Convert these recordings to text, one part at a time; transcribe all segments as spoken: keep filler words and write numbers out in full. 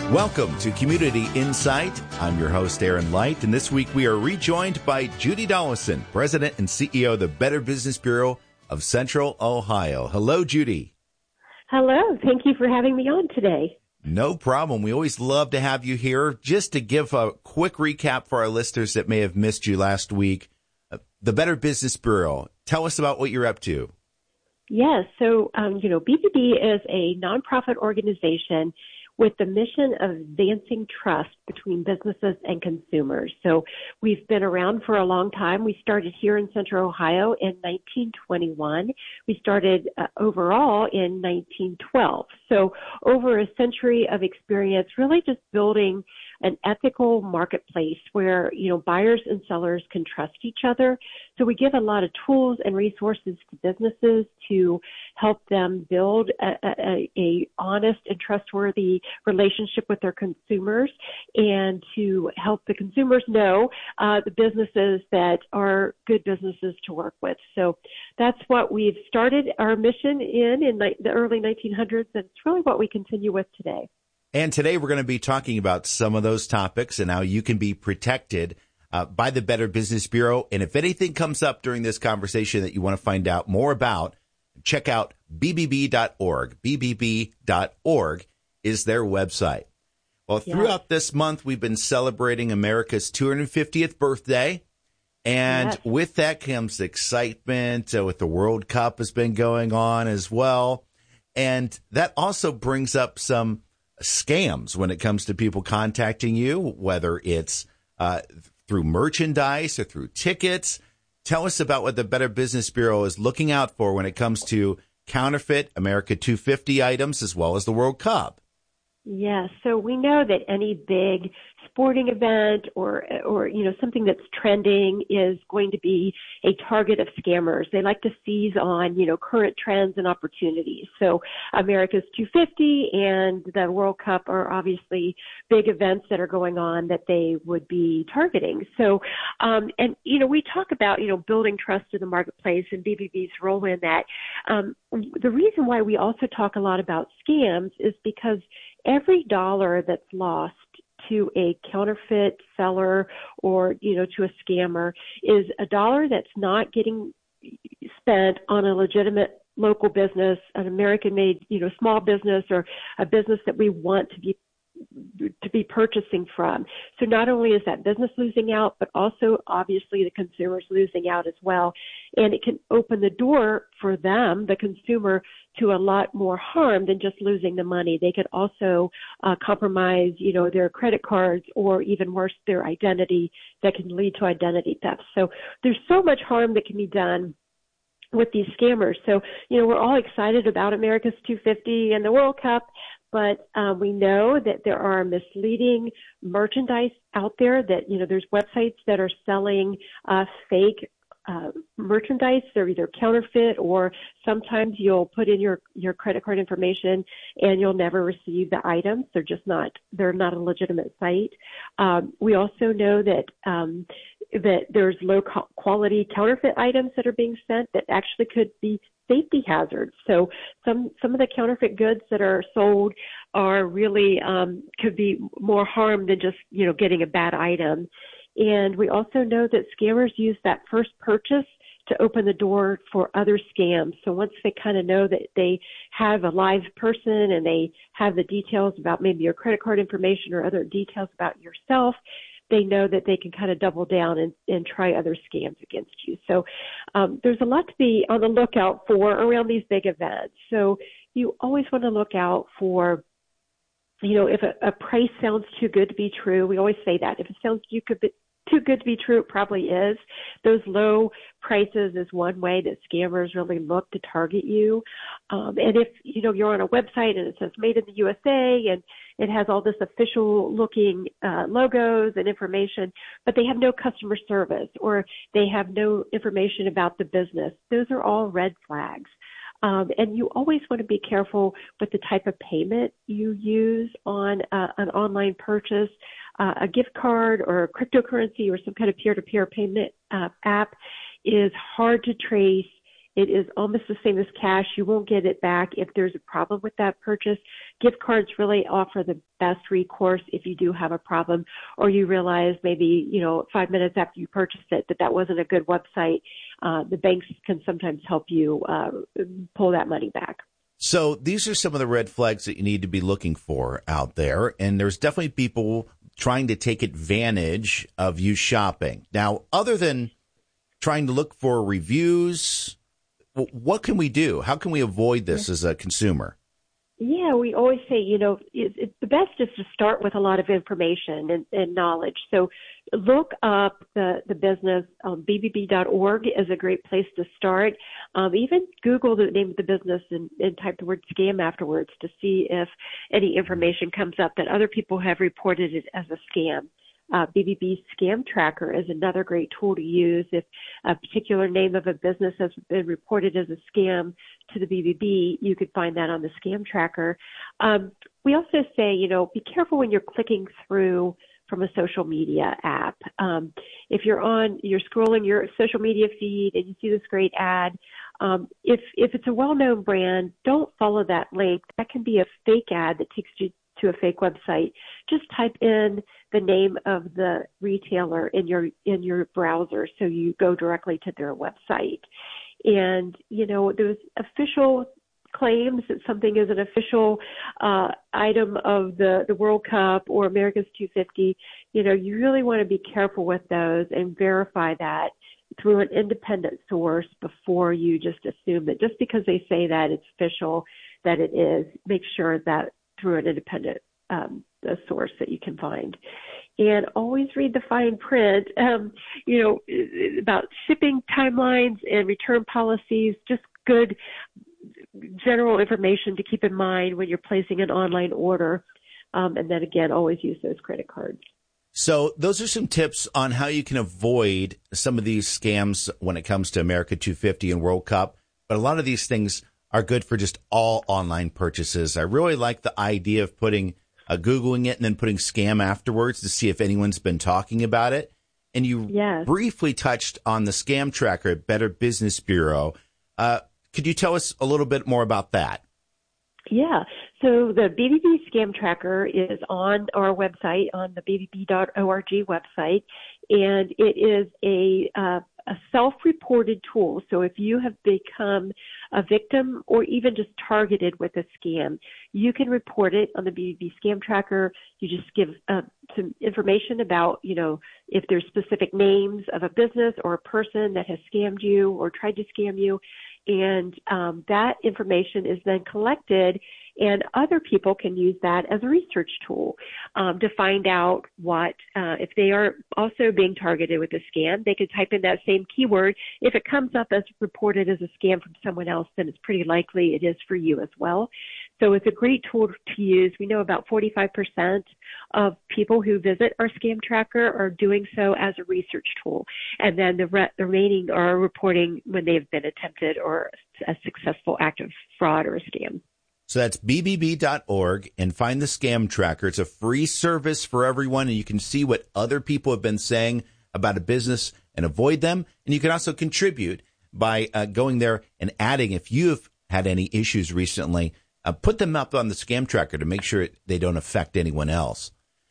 Welcome to Community Insight. I'm your host, Aaron Light, and this week we are rejoined by Judy Dollison, President and C E O of the Better Business Bureau of Central Ohio. Hello, Judy. Hello. Thank you for having me on today. No problem. We always love to have you here. Just to give a quick recap for our listeners that may have missed you last week, the Better Business Bureau, tell us about what you're up to. Yes. So, um, you know, B B B is a nonprofit organization with the mission of advancing trust between businesses and consumers. So we've been around for a long time. We started here in Central Ohio in nineteen twenty-one. We started uh, overall in nineteen twelve. So over a century of experience, really just building an ethical marketplace where, you know, buyers and sellers can trust each other. So we give a lot of tools and resources to businesses to help them build a, a, a honest and trustworthy relationship with their consumers, and to help the consumers know uh, the businesses that are good businesses to work with. So that's what we've started our mission in in the early nineteen hundreds, and it's really what we continue with today. And today we're going to be talking about some of those topics and how you can be protected uh, by the Better Business Bureau. And if anything comes up during this conversation that you want to find out more about, check out B B B dot org. B B B dot org is their website. Well, Yeah. throughout this month, we've been celebrating America's two hundred fiftieth birthday. And Yes. with that comes excitement uh, with the World Cup has been going on as well. And that also brings up some scams when it comes to people contacting you, whether it's uh, through merchandise or through tickets. Tell us about what the Better Business Bureau is looking out for when it comes to counterfeit America two fifty items as well as the World Cup. Yes. So we know that any big sporting event or, or, you know, something that's trending is going to be a target of scammers. They like to seize on, you know, current trends and opportunities. So America's two fifty and the World Cup are obviously big events that are going on that they would be targeting. So, um, and, you know, we talk about, you know, building trust in the marketplace and B B B's role in that. Um, the reason why we also talk a lot about scams is because every dollar that's lost to a counterfeit seller or, you know, to a scammer is a dollar that's not getting spent on a legitimate local business, an American-made, you know, small business or a business that we want to be to be purchasing from. So not only is that business losing out, but also obviously the consumer's losing out as well. And it can open the door for them, the consumer, to a lot more harm than just losing the money. They could also uh, compromise, you know, their credit cards or even worse, their identity that can lead to identity theft. So there's so much harm that can be done with these scammers. So, you know, we're all excited about America's two fifty and the World Cup, but uh, we know that there are misleading merchandise out there that, you know, there's websites that are selling uh, fake uh, merchandise. They're either counterfeit or sometimes you'll put in your, your credit card information and you'll never receive the items. They're just not, they're not a legitimate site. Um, we also know that um, that there's low quality counterfeit items that are being sent that actually could be safety hazards. So some some of the counterfeit goods that are sold are really um, could be more harm than just, you know, getting a bad item. And we also know that scammers use that first purchase to open the door for other scams. So once they kind of know that they have a live person and they have the details about maybe your credit card information or other details about yourself, they know that they can kind of double down and, and try other scams against you. So um, there's a lot to be on the lookout for around these big events. So you always want to look out for, you know, if a, a price sounds too good to be true. We always say that. If it sounds too good, too good to be true, it probably is. Those low prices is one way that scammers really look to target you. Um, and if, you know, you're on a website and it says made in the U S A and it has all this official looking uh, logos and information, but they have no customer service or they have no information about the business, those are all red flags. Um, and you always want to be careful with the type of payment you use on uh, an online purchase. Uh, a gift card or cryptocurrency or some kind of peer-to-peer payment uh, app is hard to trace It is almost the same as cash. You won't get it back if there's a problem with that purchase. Gift cards really offer the best recourse if you do have a problem, or you realize maybe, you know, five minutes after you purchased it that that wasn't a good website. Uh, the banks can sometimes help you uh, pull that money back. So these are some of the red flags that you need to be looking for out there. And there's definitely people trying to take advantage of you shopping. Now, other than trying to look for reviews, what can we do? How can we avoid this as a consumer? Yeah, we always say, you know, it, it, the best is to start with a lot of information and, and knowledge. So look up the, the business. Um, B B B dot org is a great place to start. Um, even Google the name of the business and, and type the word scam afterwards to see if any information comes up that other people have reported it as a scam. Uh, B B B Scam Tracker is another great tool to use. If a particular name of a business has been reported as a scam to the B B B, you could find that on the Scam Tracker. Um, we also say, you know, be careful when you're clicking through from a social media app. Um, if you're on, you're scrolling your social media feed and you see this great ad, um, if if it's a well-known brand, don't follow that link. That can be a fake ad that takes you to a fake website. Just type in the name of the retailer in your in your browser so you go directly to their website. And, you know, there's official claims that something is an official uh, item of the, the World Cup or America's two fifty. You know, you really want to be careful with those and verify that through an independent source before you just assume that just because they say that it's official, that it is. Make sure that through an independent um, a source that you can find. And always read the fine print, um, you know, about shipping timelines and return policies, just good general information to keep in mind when you're placing an online order. Um, and then again, always use those credit cards. So those are some tips on how you can avoid some of these scams when it comes to America two fifty and World Cup. But a lot of these things are good for just all online purchases. I really like the idea of putting uh, Googling it and then putting scam afterwards to see if anyone's been talking about it. And you yes. briefly touched on the Scam Tracker at Better Business Bureau. Uh, could you tell us a little bit more about that? Yeah. So the B B B Scam Tracker is on our website, on the B B B dot org website, and it is a uh, a self-reported tool. So if you have become a victim or even just targeted with a scam, you can report it on the B B B Scam Tracker. You just give uh, some information about, you know, if there's specific names of a business or a person that has scammed you or tried to scam you. And um, that information is then collected, and other people can use that as a research tool um, to find out what, uh, if they are also being targeted with a scam, they can type in that same keyword. If it comes up as reported as a scam from someone else, then it's pretty likely it is for you as well. So it's a great tool to use. We know about forty-five percent of people who visit our Scam Tracker are doing so as a research tool. And then the, re- the remaining are reporting when they've been attempted or a successful act of fraud or a scam. So that's B B B dot org and find the Scam Tracker. It's a free service for everyone, and you can see what other people have been saying about a business and avoid them. And you can also contribute by uh, going there and adding, if you've had any issues recently, uh, put them up on the Scam Tracker to make sure they don't affect anyone else.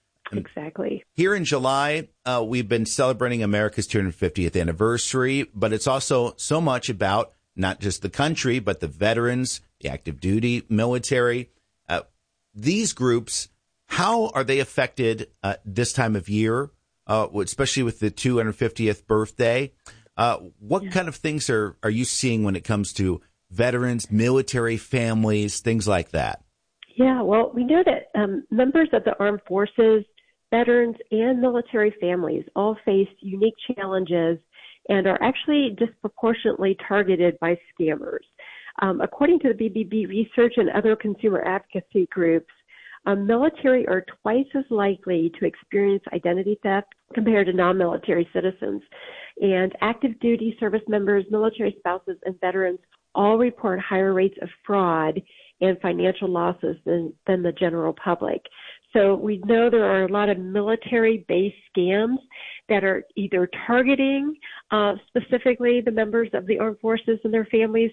Exactly. Here in July, uh, we've been celebrating America's two hundred fiftieth anniversary, but it's also so much about not just the country, but the veterans, the active duty military. Uh, these groups, how are they affected uh, this time of year, uh, especially with the two hundred fiftieth birthday? Uh, what yeah. kind of things are, are you seeing when it comes to veterans, military families, things like that? Yeah, well, we know that um, members of the armed forces, veterans, and military families all face unique challenges and are actually disproportionately targeted by scammers. Um, according to the B B B research and other consumer advocacy groups, um, military are twice as likely to experience identity theft compared to non-military citizens. And active duty service members, military spouses, and veterans all report higher rates of fraud and financial losses than, than the general public. So we know there are a lot of military-based scams that are either targeting uh, specifically the members of the armed forces and their families,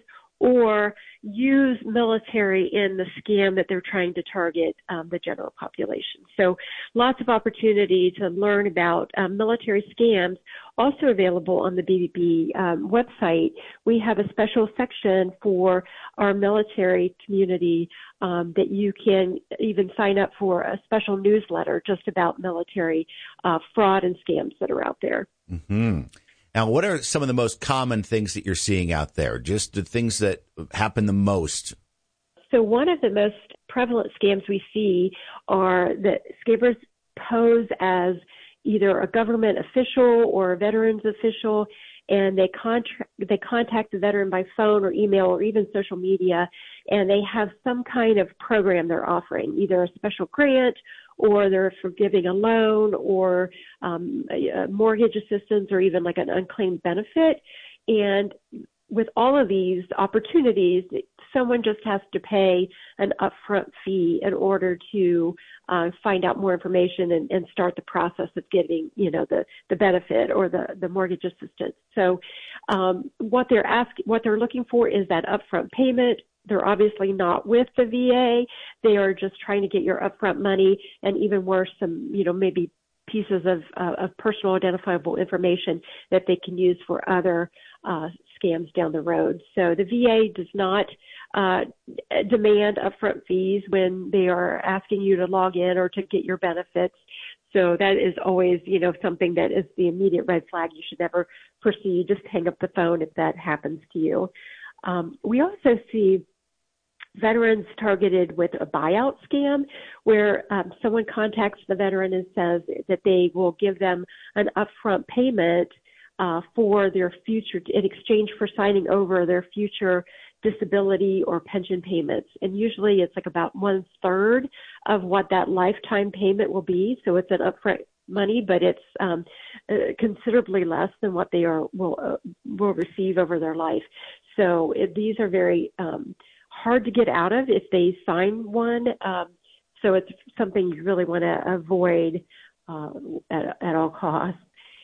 or use military in the scam that they're trying to target um, the general population. So lots of opportunity to learn about um, military scams. Also available on the B B B um, website, we have a special section for our military community um, that you can even sign up for a special newsletter just about military uh, fraud and scams that are out there. Mm-hmm. Now, what are some of the most common things that you're seeing out there? Just the things that happen the most? So one of the most prevalent scams we see are that scammers pose as either a government official or a veterans official, and they contra- they contact the veteran by phone or email or even social media, and they have some kind of program they're offering, either a special grant or they're forgiving a loan or um, a, a mortgage assistance or even like an unclaimed benefit. And with all of these opportunities, someone just has to pay an upfront fee in order to uh, find out more information and, and start the process of getting, you know, the, the benefit or the, the mortgage assistance. So um, what they're asking, what they're looking for is that upfront payment. They're obviously not with the V A. They are just trying to get your upfront money, and even worse, some, you know, maybe pieces of, uh, of personal identifiable information that they can use for other uh, scams down the road. So the V A does not uh, demand upfront fees when they are asking you to log in or to get your benefits. So that is always, you know, something that is the immediate red flag. You should never proceed. Just hang up the phone if that happens to you. Um, we also see veterans targeted with a buyout scam where um, someone contacts the veteran and says that they will give them an upfront payment uh, for their future in exchange for signing over their future disability or pension payments. And usually it's like about one third of what that lifetime payment will be. So it's an upfront money, but it's um, uh, considerably less than what they are will uh, will receive over their life. So it, these are very um, hard to get out of if they sign one. Um, so it's something you really want to avoid uh, at, at all costs.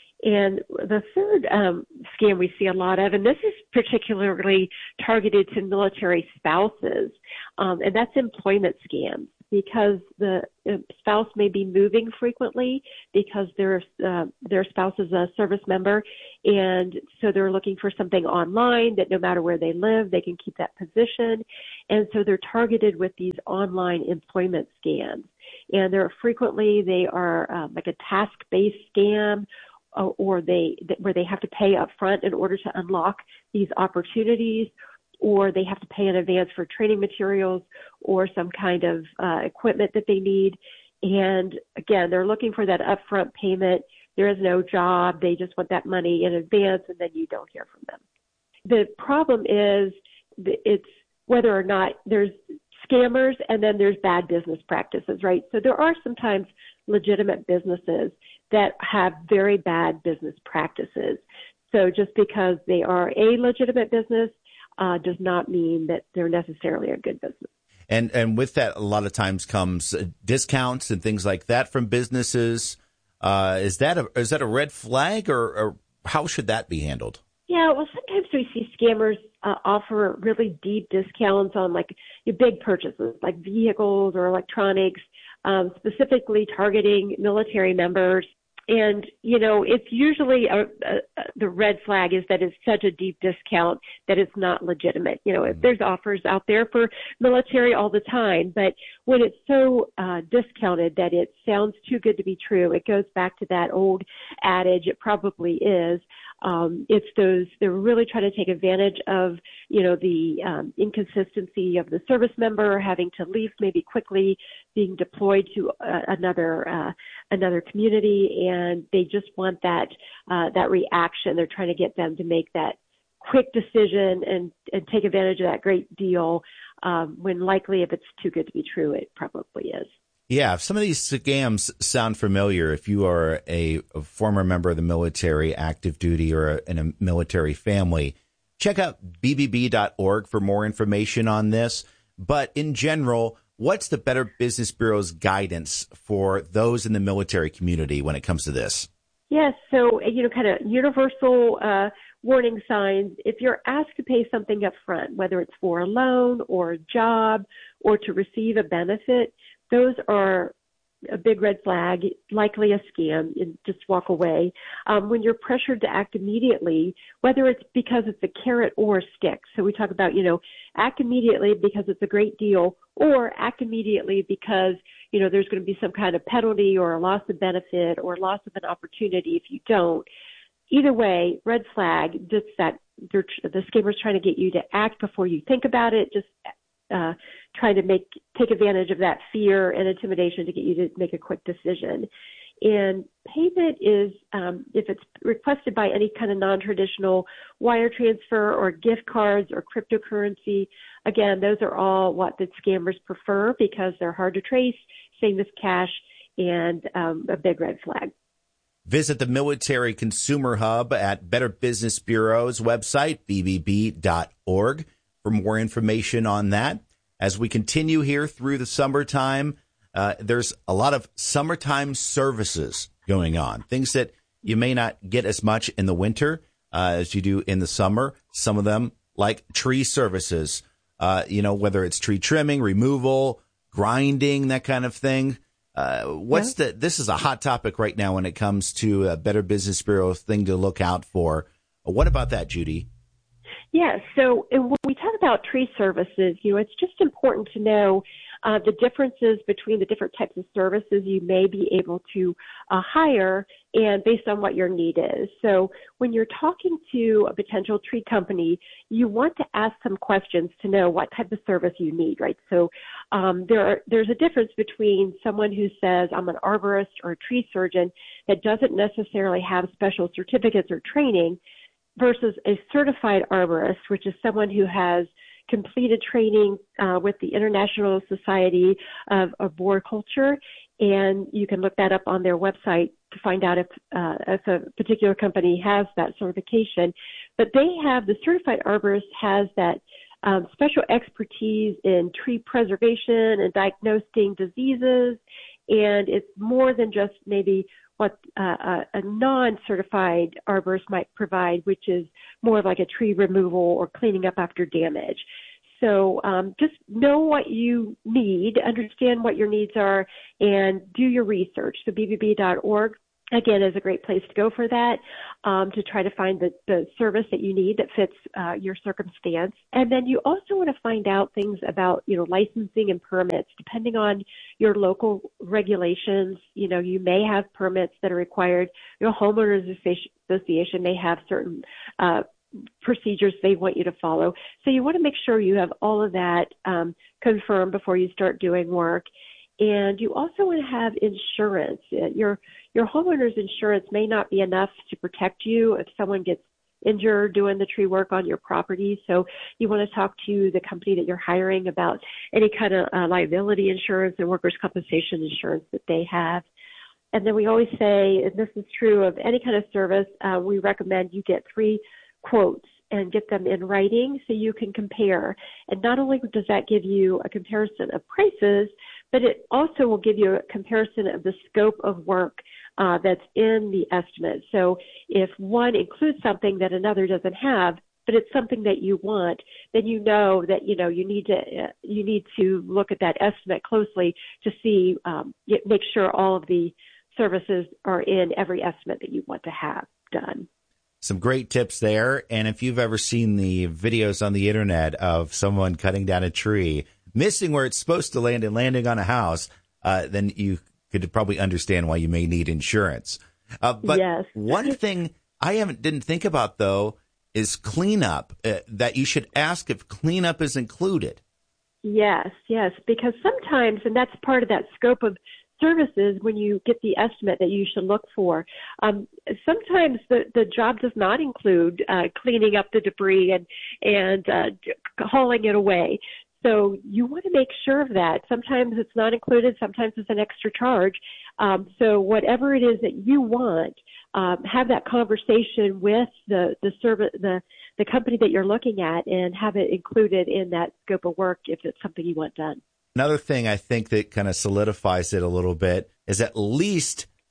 And the third um, scam we see a lot of, and this is particularly targeted to military spouses, um, and that's employment scams, because the spouse may be moving frequently because their uh, their spouse is a service member, and so they're looking for something online that no matter where they live, they can keep that position, and so they're targeted with these online employment scams. And they're frequently, they are um, like a task-based scam, or they where they have to pay up front in order to unlock these opportunities, or they have to pay in advance for training materials or some kind of uh, equipment that they need. And again, they're looking for that upfront payment. There is no job. They just want that money in advance, and then you don't hear from them. The problem is it's whether or not there's scammers and then there's bad business practices, right? So there are sometimes legitimate businesses that have very bad business practices. So just because they are a legitimate business uh, does not mean that they're necessarily a good business. And and with that, a lot of times comes discounts and things like that from businesses. Uh, is that a is that a red flag, or, or how should that be handled? Yeah, well, sometimes we see scammers uh, offer really deep discounts on like your big purchases, like vehicles or electronics, um, specifically targeting military members. And, you know, it's usually a, a, a, the red flag is that it's such a deep discount that it's not legitimate. You know, if there's offers out there for military all the time, but when it's so uh, discounted that it sounds too good to be true, it goes back to that old adage, it probably is. Um, it's those, they're really trying to take advantage of, you know, the um, inconsistency of the service member having to leave maybe quickly, being deployed to uh, another uh, another community, and they just want that uh, that reaction. They're trying to get them to make that quick decision and, and take advantage of that great deal, um, when likely, if it's too good to be true, it probably is. Yeah, if some of these scams sound familiar, if you are a, a former member of the military, active duty, or a, in a military family, check out B B B dot org for more information on this. But in general, what's the Better Business Bureau's guidance for those in the military community when it comes to this? Yes, so, you know, kind of universal uh, warning signs. If you're asked to pay something up front, whether it's for a loan or a job or to receive a benefit, those are a big red flag, likely a scam, and just walk away. Um, when you're pressured to act immediately, whether it's because it's a carrot or a stick. So we talk about, you know, act immediately because it's a great deal, or act immediately because, you know, there's going to be some kind of penalty or a loss of benefit or loss of an opportunity if you don't. Either way, red flag, just that they're, the scammer's trying to get you to act before you think about it, just uh, trying to make take advantage of that fear and intimidation to get you to make a quick decision. And payment is, um, if it's requested by any kind of non-traditional wire transfer or gift cards or cryptocurrency, again, those are all what the scammers prefer because they're hard to trace, same as cash, and um, a big red flag. Visit the Military Consumer Hub at Better Business Bureau's website, b b b dot org, for more information on that. As we continue here through the summertime, uh, there's a lot of summertime services going on, things that you may not get as much in the winter uh, as you do in the summer. Some of them, like tree services, uh, you know, whether it's tree trimming, removal, grinding, that kind of thing. Uh, what's yeah. the, this is a hot topic right now when it comes to a Better Business Bureau thing to look out for. What about that, Judy? Yeah, so when we talk about tree services, you know, it's just important to know uh, the differences between the different types of services you may be able to uh, hire and based on what your need is. So when you're talking to a potential tree company, you want to ask some questions to know what type of service you need, right? So um, there are, there's a difference between someone who says, I'm an arborist or a tree surgeon that doesn't necessarily have special certificates or training versus a certified arborist, which is someone who has completed training uh, with the International Society of Arboriculture, and you can look that up on their website to find out if, uh, if a particular company has that certification. But they have, the certified arborist has that um, special expertise in tree preservation and diagnosing diseases, and it's more than just maybe what uh, a non-certified arborist might provide, which is more like a tree removal or cleaning up after damage. So um, just know what you need, understand what your needs are, and do your research. So b b b dot org, again, is a great place to go for that, um, to try to find the, the service that you need that fits uh, your circumstance. And then you also want to find out things about, you know, licensing and permits. Depending on your local regulations, you know, you may have permits that are required. Your homeowners association may have certain uh, procedures they want you to follow. So you want to make sure you have all of that um, confirmed before you start doing work. And you also want to have insurance. Your your homeowner's insurance may not be enough to protect you if someone gets injured doing the tree work on your property. So you want to talk to the company that you're hiring about any kind of uh, liability insurance and workers' compensation insurance that they have. And then we always say, and this is true of any kind of service, uh, we recommend you get three quotes and get them in writing so you can compare. And not only does that give you a comparison of prices, but it also will give you a comparison of the scope of work uh, that's in the estimate. So if one includes something that another doesn't have, but it's something that you want, then you know that, you know, you need to uh, you need to look at that estimate closely to see, um, make sure all of the services are in every estimate that you want to have done. Some great tips there. And if you've ever seen the videos on the internet of someone cutting down a tree, missing where it's supposed to land and landing on a house, uh, then you could probably understand why you may need insurance. Uh, but yes. One thing I haven't didn't think about, though, is cleanup, uh, that you should ask if cleanup is included. Yes, yes, because sometimes, and that's part of that scope of services when you get the estimate that you should look for. Um, sometimes the, the job does not include uh, cleaning up the debris and, and uh, hauling it away. So you want to make sure of that. Sometimes it's not included. Sometimes it's an extra charge. Um, so whatever it is that you want, um, have that conversation with the the service, the the company that you're looking at, and have it included in that scope of work if it's something you want done. Another thing I think that kind of solidifies it a little bit is at least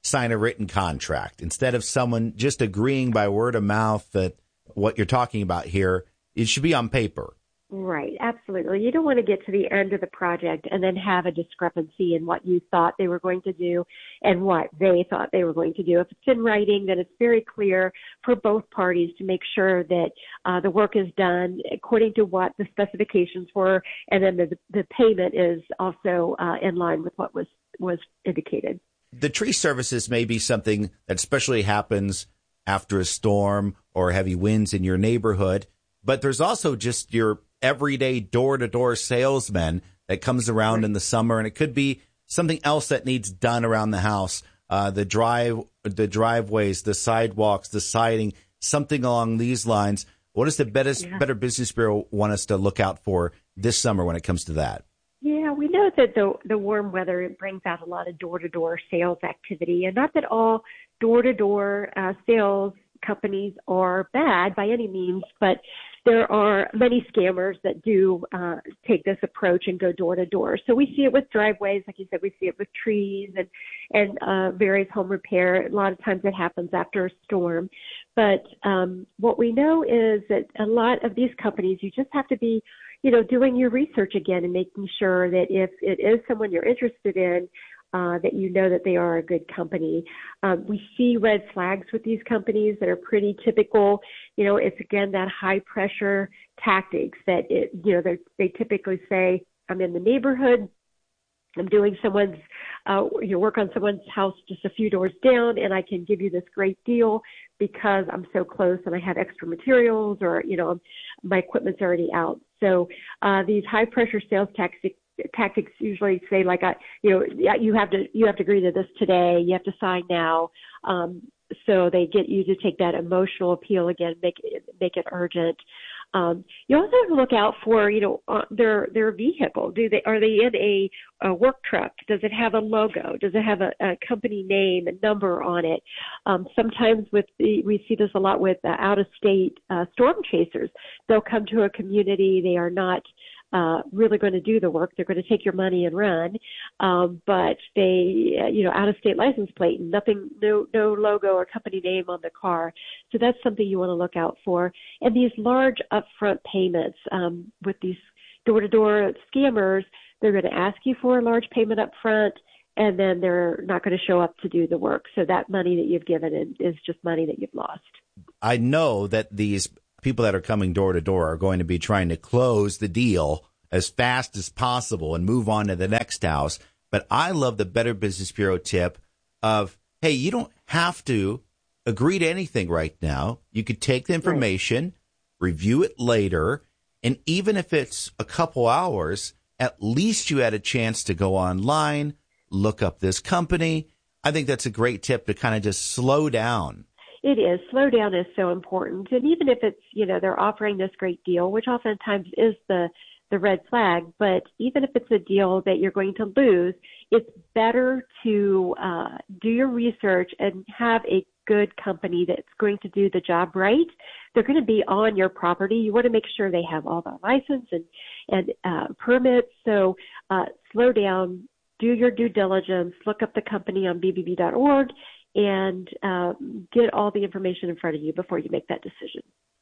sign a written contract. Instead of someone just agreeing by word of mouth that what you're talking about here, it should be on paper. Right, absolutely. You don't want to get to the end of the project and then have a discrepancy in what you thought they were going to do and what they thought they were going to do. If it's in writing, then it's very clear for both parties to make sure that uh, the work is done according to what the specifications were, and then the, the payment is also uh, in line with what was, was indicated. The tree services may be something that especially happens after a storm or heavy winds in your neighborhood, but there's also just your everyday door-to-door salesman that comes around in the summer, and it could be something else that needs done around the house, uh, the drive, the driveways, the sidewalks, the siding, something along these lines. What does the Better, yeah. Better Business Bureau want us to look out for this summer when it comes to that? Yeah, we know that the the warm weather it brings out a lot of door-to-door sales activity, and not that all door-to-door uh, sales companies are bad by any means, but there are many scammers that do uh, take this approach and go door to door. So we see it with driveways, like you said, we see it with trees and and uh, various home repair. A lot of times it happens after a storm. But um, what we know is that a lot of these companies, you just have to be, you know, doing your research again and making sure that if it is someone you're interested in, Uh, that you know that they are a good company. Um, we see red flags with these companies that are pretty typical. You know, it's again that high pressure tactics that it, you know, they typically say, I'm in the neighborhood, I'm doing someone's, uh, you work on someone's house just a few doors down, and I can give you this great deal because I'm so close and I have extra materials, or, you know, my equipment's already out. So uh, these high pressure sales tactics tactics usually say like, I, you know, you have to, you have to agree to this today. You have to sign now. Um, so they get you to take that emotional appeal again, make it, make it urgent. Um, you also have to look out for, you know, uh, their, their vehicle. Do they, are they in a, a work truck? Does it have a logo? Does it have a, a company name and number on it? Um, sometimes with the, we see this a lot with uh, out of state, uh, storm chasers. They'll come to a community. They are not, Uh, really going to do the work. They're going to take your money and run, um, but they, uh, you know, out-of-state license plate, nothing, no, no logo or company name on the car. So that's something you want to look out for. And these large upfront payments um, with these door-to-door scammers, they're going to ask you for a large payment up front, and then they're not going to show up to do the work. So that money that you've given is just money that you've lost. I know that these people that are coming door to door are going to be trying to close the deal as fast as possible and move on to the next house. But I love the Better Business Bureau tip of, hey, you don't have to agree to anything right now. You could take the information, right, review it later, and even if it's a couple hours, at least you had a chance to go online, look up this company. I think that's a great tip to kind of just slow down. It is. Slow down is so important. And even if it's, you know, they're offering this great deal, which oftentimes is the, the red flag, but even if it's a deal that you're going to lose, it's better to uh, do your research and have a good company that's going to do the job right. They're going to be on your property. You want to make sure they have all the license and, and uh, permits. So uh, slow down, do your due diligence, look up the company on b b b dot org, and um, get all the information in front of you before you make that decision.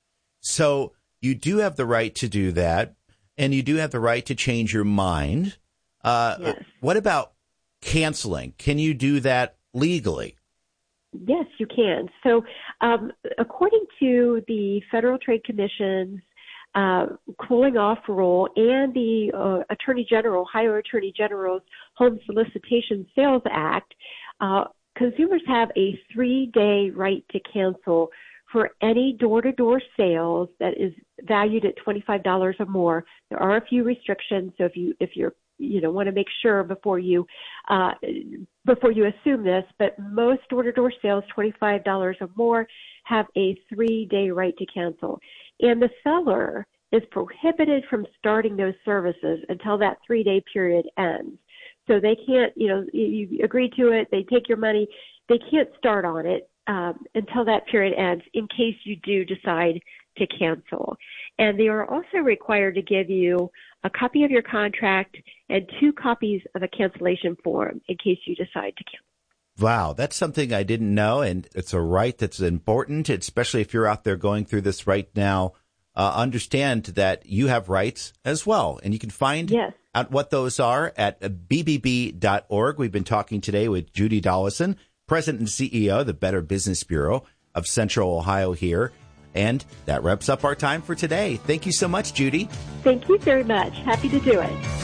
So you do have the right to do that, and you do have the right to change your mind. Uh, yes. What about canceling? Can you do that legally? Yes, you can. So um, according to the Federal Trade Commission's uh, cooling off rule and the uh, Attorney General, Ohio Attorney General's Home Solicitation Sales Act, uh, consumers have a three-day right to cancel for any door-to-door sales that is valued at twenty-five dollars or more. There are a few restrictions, so if you if you're you know want to make sure before you uh, before you assume this, but most door-to-door sales twenty-five dollars or more have a three-day right to cancel, and the seller is prohibited from starting those services until that three-day period ends. So they can't, you know, you agree to it, they take your money, they can't start on it um, until that period ends in case you do decide to cancel. And they are also required to give you a copy of your contract and two copies of a cancellation form in case you decide to cancel. Wow, that's something I didn't know, and it's a right that's important, especially if you're out there going through this right now. Uh, understand that you have rights as well, and you can find yes. out what those are at b b b dot org. We've been talking today with Judy Dollison, President and C E O of the Better Business Bureau of Central Ohio here. And that wraps up our time for today. Thank you so much, Judy. Thank you very much. Happy to do it.